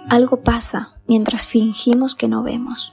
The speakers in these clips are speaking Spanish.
Algo pasa mientras fingimos que no vemos.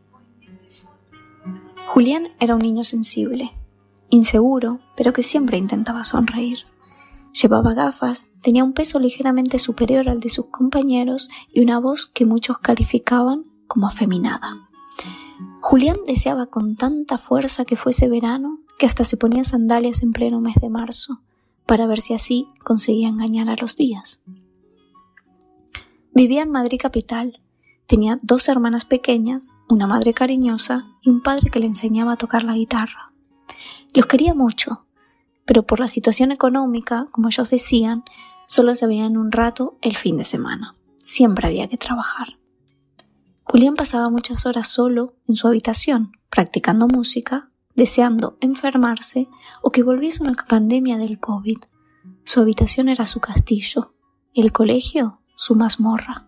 Julián era un niño sensible, inseguro, pero que siempre intentaba sonreír. Llevaba gafas, tenía un peso ligeramente superior al de sus compañeros y una voz que muchos calificaban como afeminada. Julián deseaba con tanta fuerza que fuese verano que hasta se ponía sandalias en pleno mes de marzo, para ver si así conseguía engañar a los días. Vivía en Madrid capital. Tenía 2 hermanas pequeñas, una madre cariñosa y un padre que le enseñaba a tocar la guitarra. Los quería mucho, pero por la situación económica, como ellos decían, solo se veían un rato el fin de semana. Siempre había que trabajar. Julián pasaba muchas horas solo en su habitación, practicando música, deseando enfermarse o que volviese una pandemia del COVID. Su habitación era su castillo, el colegio su mazmorra.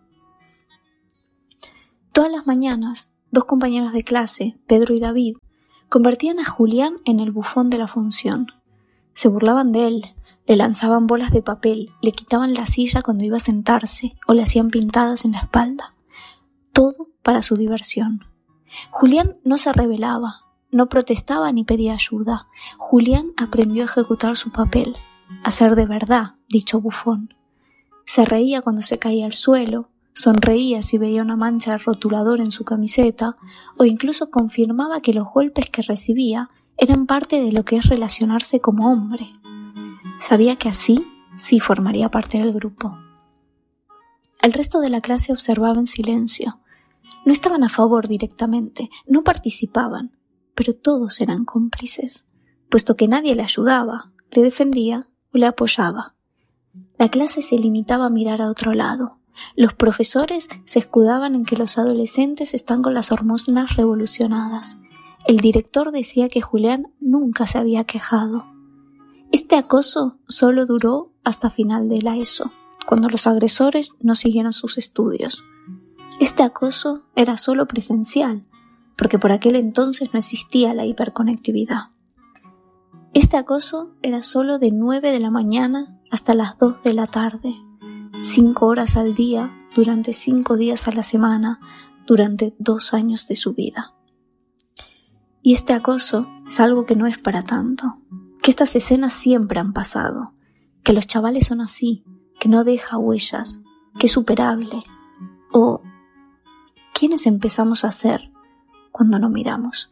Todas las mañanas, 2 compañeros de clase, Pedro y David, convertían a Julián en el bufón de la función. Se burlaban de él, le lanzaban bolas de papel, le quitaban la silla cuando iba a sentarse o le hacían pintadas en la espalda. Todo para su diversión. Julián no se rebelaba, no protestaba ni pedía ayuda. Julián aprendió a ejecutar su papel, a ser de verdad dicho bufón. Se reía cuando se caía al suelo, sonreía si veía una mancha de rotulador en su camiseta o incluso confirmaba que los golpes que recibía eran parte de lo que es relacionarse como hombre. Sabía que así sí formaría parte del grupo. El resto de la clase observaba en silencio. No estaban a favor directamente, no participaban, pero todos eran cómplices, puesto que nadie le ayudaba, le defendía o le apoyaba. La clase se limitaba a mirar a otro lado. Los profesores se escudaban en que los adolescentes están con las hormonas revolucionadas. El director decía que Julián nunca se había quejado. Este acoso solo duró hasta final de la ESO, cuando los agresores no siguieron sus estudios. Este acoso era solo presencial, porque por aquel entonces no existía la hiperconectividad. Este acoso era solo de 9 de la mañana hasta las 2 de la tarde, 5 horas al día, durante 5 días a la semana, durante 2 años de su vida. Y este acoso es algo que no es para tanto, que estas escenas siempre han pasado, que los chavales son así, que no deja huellas, que es superable. O, ¿quiénes empezamos a ser cuando no miramos?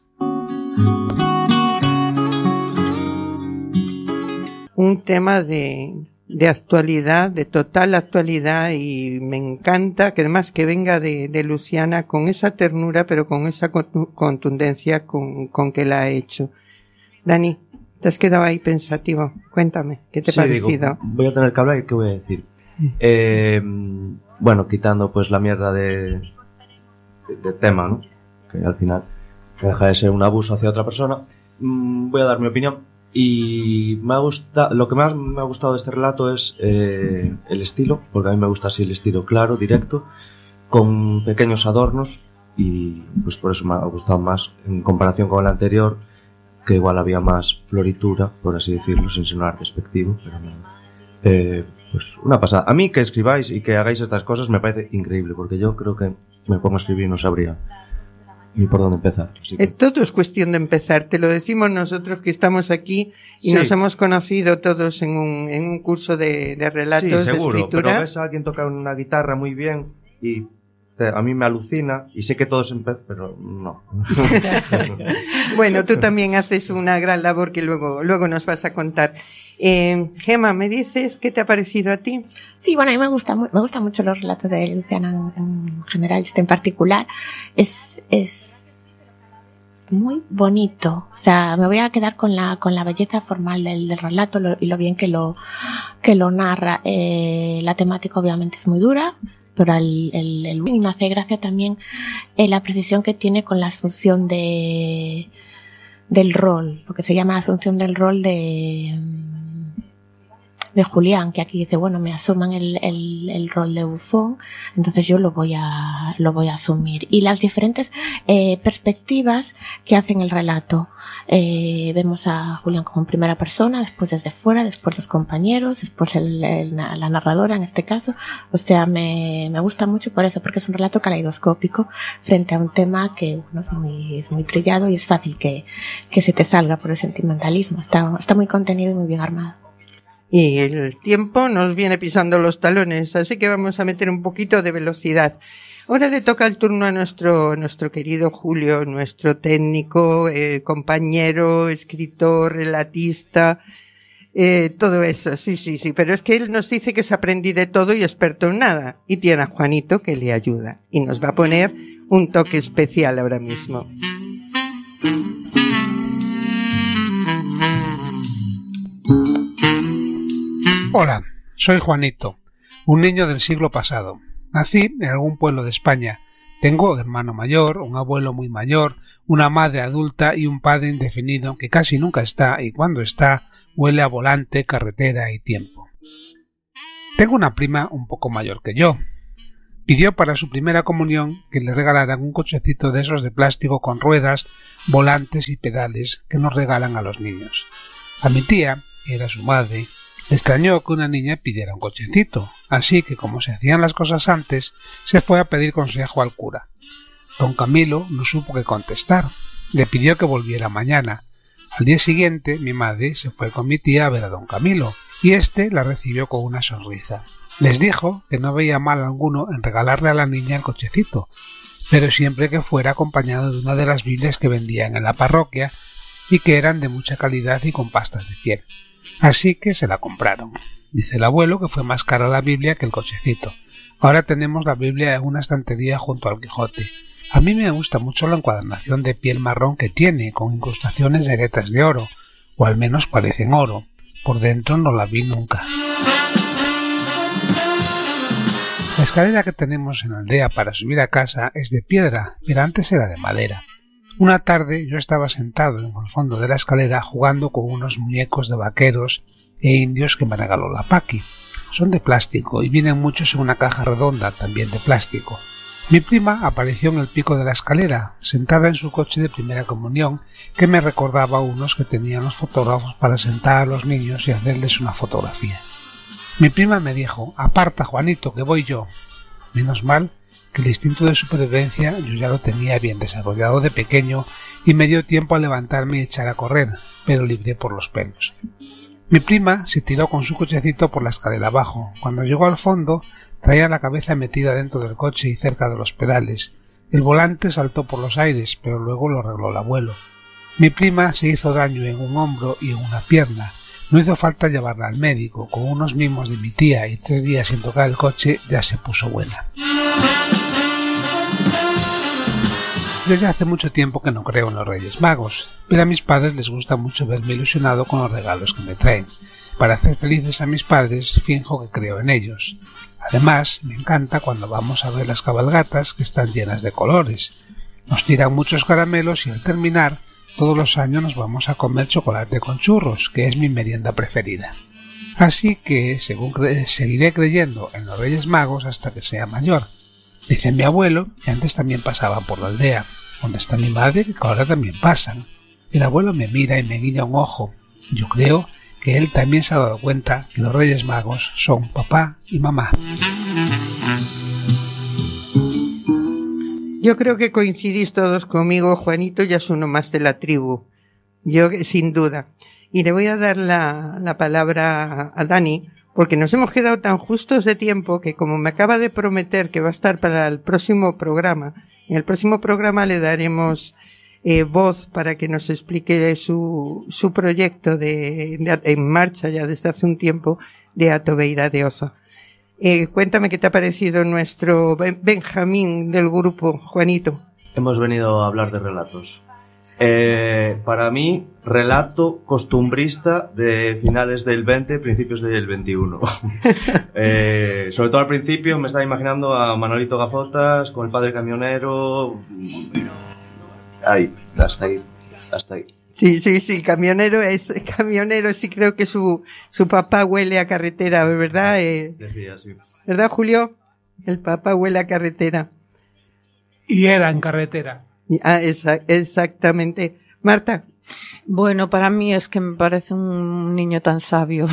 Un tema de actualidad, de total actualidad, y me encanta que además que venga de Luciana con esa ternura, pero con esa contundencia con que la ha hecho. Dani, te has quedado ahí pensativo. Cuéntame, ¿qué te ha parecido? Digo, voy a tener que hablar y ¿qué voy a decir? Bueno, quitando pues la mierda de tema, ¿no? Que al final deja de ser un abuso hacia otra persona. Voy a dar mi opinión. Y lo que más me ha gustado de este relato es el estilo, porque a mí me gusta así el estilo claro, directo, con pequeños adornos, y pues por eso me ha gustado más en comparación con el anterior, que igual había más floritura, por así decirlo, sin sonar despectivo, pero pues una pasada. A mí que escribáis y que hagáis estas cosas me parece increíble, porque yo creo que me pongo a escribir y no sabría ni por dónde empezar. Que... Todo es cuestión de empezar. Te lo decimos nosotros que estamos aquí y sí, nos hemos conocido todos en un curso de relatos, sí, seguro, de escritura. Pero ves a alguien tocar una guitarra muy bien y a mí me alucina y sé que todos pero no. Bueno, tú también haces una gran labor que luego nos vas a contar. Gemma, ¿me dices qué te ha parecido a ti? Sí, bueno, a mí me gustan mucho los relatos de Luciana en general, este en particular. Es muy bonito. O sea, me voy a quedar con la belleza formal del relato y lo bien que lo narra. La temática obviamente es muy dura, pero y me hace gracia también la precisión que tiene con la asunción del rol, lo que se llama la asunción del rol Julián, que aquí dice, bueno, me asoman el rol de bufón, entonces yo lo voy a asumir. Y las diferentes perspectivas que hacen el relato. Vemos a Julián como en primera persona, después desde fuera, después los compañeros, después la narradora en este caso. O sea, me gusta mucho por eso, porque es un relato caleidoscópico frente a un tema que es muy trillado y es fácil que se te salga por el sentimentalismo. Está muy contenido y muy bien armado. Y el tiempo nos viene pisando los talones, así que vamos a meter un poquito de velocidad. Ahora le toca el turno a nuestro querido Julio, nuestro técnico, compañero, escritor, relatista, todo eso, sí, pero es que él nos dice que es aprendiz de todo y experto en nada, y tiene a Juanito que le ayuda, y nos va a poner un toque especial ahora mismo. Hola, soy Juanito, un niño del siglo pasado. Nací en algún pueblo de España. Tengo un hermano mayor, un abuelo muy mayor, una madre adulta y un padre indefinido que casi nunca está, y cuando está, huele a volante, carretera y tiempo. Tengo una prima un poco mayor que yo. Pidió para su primera comunión que le regalaran un cochecito de esos de plástico con ruedas, volantes y pedales que nos regalan a los niños. A mi tía, que era su madre, le extrañó que una niña pidiera un cochecito, así que como se hacían las cosas antes, se fue a pedir consejo al cura. Don Camilo no supo qué contestar. Le pidió que volviera mañana. Al día siguiente, mi madre se fue con mi tía a ver a don Camilo, y éste la recibió con una sonrisa. Les dijo que no veía mal alguno en regalarle a la niña el cochecito, pero siempre que fuera acompañado de una de las Biblias que vendían en la parroquia y que eran de mucha calidad y con pastas de piel. Así que se la compraron. Dice el abuelo que fue más cara la Biblia que el cochecito. Ahora tenemos la Biblia en una estantería junto al Quijote. A mí me gusta mucho la encuadernación de piel marrón que tiene, con incrustaciones de letras de oro, o al menos parecen oro. Por dentro no la vi nunca. La escalera que tenemos en la aldea para subir a casa es de piedra, pero antes era de madera. Una tarde yo estaba sentado en el fondo de la escalera jugando con unos muñecos de vaqueros e indios que me regaló la Paqui. Son de plástico y vienen muchos en una caja redonda, también de plástico. Mi prima apareció en el pico de la escalera, sentada en su coche de primera comunión, que me recordaba a unos que tenían los fotógrafos para sentar a los niños y hacerles una fotografía. Mi prima me dijo: «Aparta, Juanito, que voy yo». Menos mal que el instinto de supervivencia yo ya lo tenía bien desarrollado de pequeño y me dio tiempo a levantarme y echar a correr, pero libré por los pelos. Mi prima se tiró con su cochecito por la escalera abajo. Cuando llegó al fondo, traía la cabeza metida dentro del coche y cerca de los pedales. El volante saltó por los aires, pero luego lo arregló el abuelo. Mi prima se hizo daño en un hombro y en una pierna. No hizo falta llevarla al médico. Con unos mimos de mi tía y 3 días sin tocar el coche ya se puso buena. Yo ya hace mucho tiempo que no creo en los Reyes Magos, pero a mis padres les gusta mucho verme ilusionado con los regalos que me traen. Para hacer felices a mis padres, finjo que creo en ellos. Además, me encanta cuando vamos a ver las cabalgatas, que están llenas de colores. Nos tiran muchos caramelos y al terminar, todos los años nos vamos a comer chocolate con churros, que es mi merienda preferida. Así que seguiré creyendo en los Reyes Magos hasta que sea mayor. Dice mi abuelo que antes también pasaban por la aldea, donde está mi madre, que ahora también pasan. El abuelo me mira y me guiña un ojo. Yo creo que él también se ha dado cuenta que los Reyes Magos son papá y mamá. Yo creo que coincidís todos conmigo. Juanito ya es uno más de la tribu. Yo, sin duda. Y le voy a dar la palabra a Dani, porque nos hemos quedado tan justos de tiempo que, como me acaba de prometer que va a estar para el próximo programa, en el próximo programa le daremos voz para que nos explique su proyecto en marcha ya desde hace un tiempo, de Atobeira de Ozo. Cuéntame qué te ha parecido nuestro Benjamín del grupo, Juanito. Hemos venido a hablar de relatos. Para mí, relato costumbrista de finales del 20, principios del 21. Sobre todo al principio me estaba imaginando a Manolito Gafotas con el padre camionero. Ahí, hasta ahí. Sí, camionero, sí, creo que su papá huele a carretera, ¿verdad? Decía, sí. ¿Verdad, Julio? El papá huele a carretera. Y era en carretera. Exactamente. Marta. Bueno, para mí es que me parece un niño tan sabio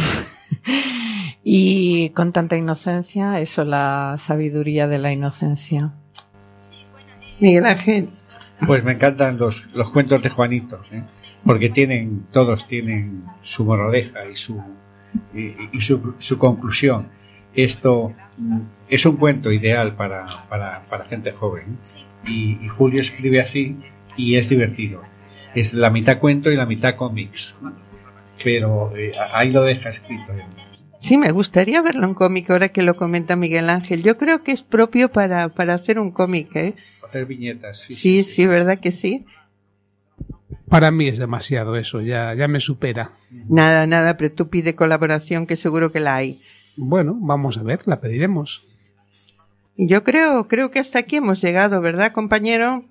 y con tanta inocencia, eso, la sabiduría de la inocencia. Miguel Ángel. Pues me encantan los cuentos de Juanito, ¿eh? Porque todos tienen su moraleja y su conclusión. Esto es un cuento ideal para gente joven, ¿eh? Y Julio escribe así y es divertido. Es la mitad cuento y la mitad cómics, pero ahí lo deja escrito. Sí, me gustaría verlo en cómic ahora que lo comenta Miguel Ángel. Yo creo que es propio para hacer un cómic, ¿eh? Hacer viñetas, sí, ¿verdad que sí? Para mí es demasiado eso, ya me supera. Nada, pero tú pide colaboración que seguro que la hay. Bueno, vamos a ver, la pediremos. Yo creo que hasta aquí hemos llegado, ¿verdad, compañero?